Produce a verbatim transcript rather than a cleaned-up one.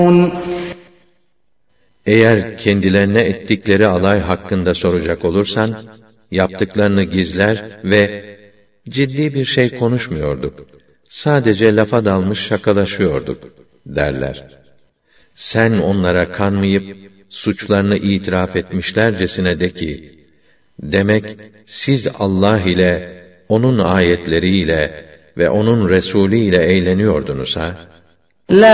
Eğer kendilerine ettikleri alay hakkında soracak olursan, yaptıklarını gizler ve ciddi bir şey konuşmuyorduk, sadece lafa dalmış şakalaşıyorduk derler. Sen onlara kanmayıp, suçlarını itiraf etmişlercesine de ki, demek siz Allah ile, onun ayetleriyle ve onun Resulü ile eğleniyordunuz ha?